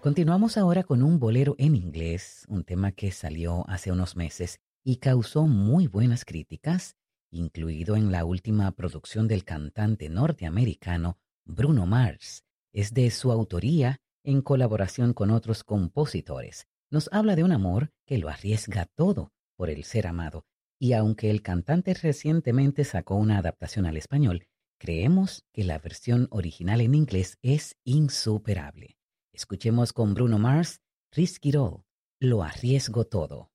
Continuamos ahora con un bolero en inglés, un tema que salió hace unos meses y causó muy buenas críticas, incluido en la última producción del cantante norteamericano Bruno Mars. Es de su autoría en colaboración con otros compositores. Nos habla de un amor que lo arriesga todo por el ser amado. Y aunque el cantante recientemente sacó una adaptación al español, creemos que la versión original en inglés es insuperable. Escuchemos con Bruno Mars, Risk It All, lo arriesgo todo.